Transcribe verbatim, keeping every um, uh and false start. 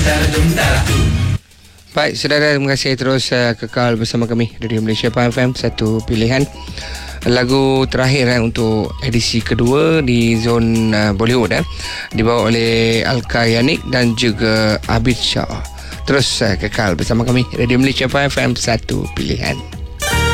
Baik, saudara, terima kasih terus uh, kekal bersama kami Radio Malaysia Pahang F M, satu pilihan. Lagu terakhir eh, untuk edisi kedua di zon uh, Bollywood eh, dibawa oleh Alka Yanik dan juga Abid Shah. Terus uh, kekal bersama kami Radio Malaysia Pahang F M, satu pilihan.